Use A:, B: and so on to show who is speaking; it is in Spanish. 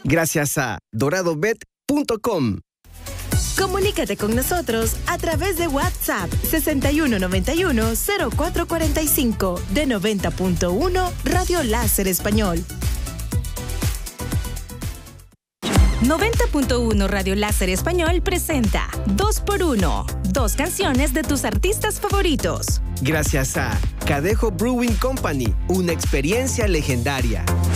A: Gracias a doradobet.com.
B: Comunícate con nosotros a través de WhatsApp 6191-0445 de 90.1 Radio Láser Español.
C: 90.1 Radio Láser Español presenta 2x1, 2 canciones de tus artistas favoritos.
A: Gracias a Cadejo Brewing Company, una experiencia legendaria.